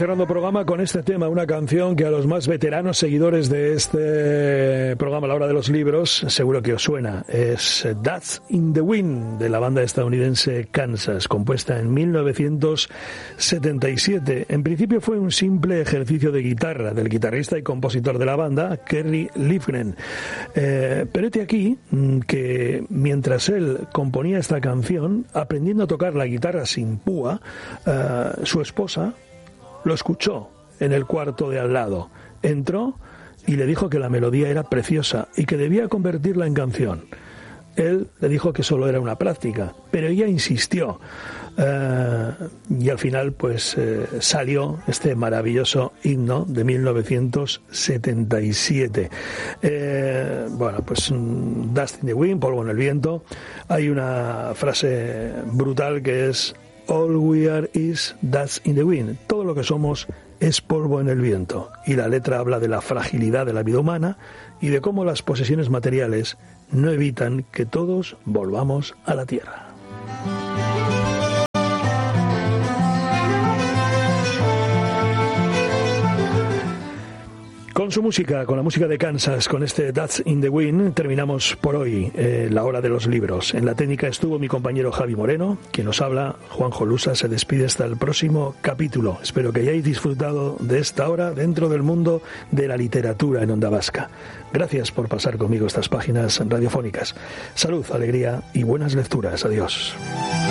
cerrando programa con este tema, una canción que a los más veteranos seguidores de este programa, La Hora de los Libros, seguro que os suena. Es Dust in the Wind, de la banda estadounidense Kansas, compuesta en 1977. En principio fue un simple ejercicio de guitarra del guitarrista y compositor de la banda, Kerry Livgren. Pero este aquí, que mientras él componía esta canción, aprendiendo a tocar la guitarra sin púa, su esposa lo escuchó en el cuarto de al lado. Entró y le dijo que la melodía era preciosa y que debía convertirla en canción. Él le dijo que solo era una práctica, pero ella insistió. Y al final pues salió este maravilloso himno de 1977. Bueno, pues Dust in the Wind, polvo en el viento. Hay una frase brutal que es: All we are is dust in the wind. Todo lo que somos es polvo en el viento. Y la letra habla de la fragilidad de la vida humana y de cómo las posesiones materiales no evitan que todos volvamos a la tierra. Con su música, con la música de Kansas, con este Dust in the Wind, terminamos por hoy la hora de los libros. En la técnica estuvo mi compañero Javi Moreno, quien nos habla, Juanjo Lusa, se despide hasta el próximo capítulo. Espero que hayáis disfrutado de esta hora dentro del mundo de la literatura en Onda Vasca. Gracias por pasar conmigo estas páginas radiofónicas. Salud, alegría y buenas lecturas. Adiós.